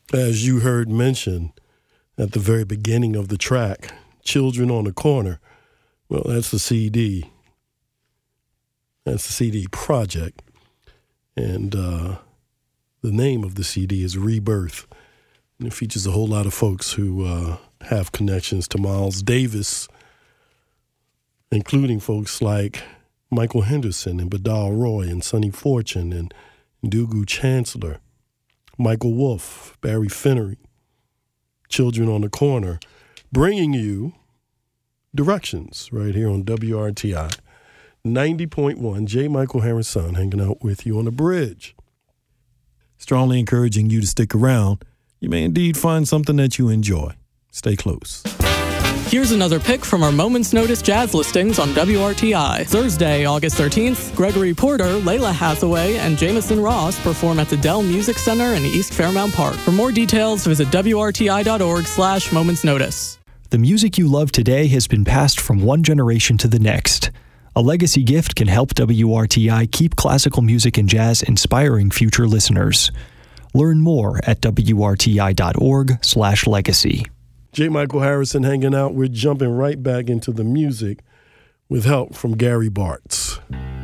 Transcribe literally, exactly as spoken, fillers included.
As you heard mentioned at the very beginning of the track, Children on the Corner, well, that's the C D. That's the C D project. And uh, the name of the C D is Rebirth. And it features a whole lot of folks who uh, have connections to Miles Davis, including folks like Michael Henderson and Badal Roy and Sonny Fortune and Ndugu Chancellor, Michael Wolff, Barry Finnery, Children on the Corner, bringing you Directions right here on W R T I ninety point one. J. Michael Harris Son hanging out with you on the bridge. Strongly encouraging you to stick around. You may indeed find something that you enjoy. Stay close. Here's another pick from our Moments Notice jazz listings on W R T I. Thursday, August thirteenth, Gregory Porter, Layla Hathaway, and Jamison Ross perform at the Dell Music Center in East Fairmount Park. For more details, visit W R T I dot org slash Moments Notice. The music you love today has been passed from one generation to the next. A legacy gift can help W R T I keep classical music and jazz inspiring future listeners. Learn more at W R T I dot org slash legacy. J. Michael Harrison hanging out. We're jumping right back into the music with help from Gary Bartz.